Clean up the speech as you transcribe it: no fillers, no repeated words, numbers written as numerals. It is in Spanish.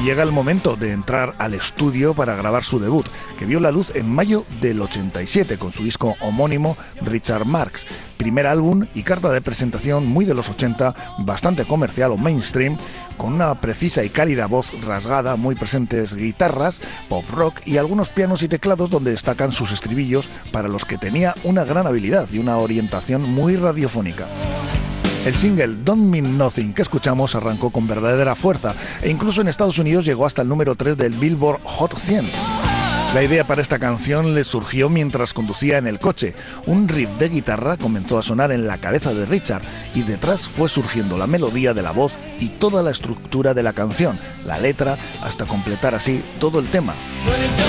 llega el momento de entrar al estudio para grabar su debut, que vio la luz en mayo del 87 con su disco homónimo Richard Marx, primer álbum y carta de presentación muy de los 80, bastante comercial o mainstream, con una precisa y cálida voz rasgada, muy presentes guitarras, pop rock y algunos pianos y teclados donde destacan sus estribillos, para los que tenía una gran habilidad y una orientación muy radiofónica. El single Don't Mean Nothing que escuchamos arrancó con verdadera fuerza e incluso en Estados Unidos llegó hasta el número 3 del Billboard Hot 100. La idea para esta canción le surgió mientras conducía en el coche. Un riff de guitarra comenzó a sonar en la cabeza de Richard y detrás fue surgiendo la melodía de la voz y toda la estructura de la canción, la letra, hasta completar así todo el tema.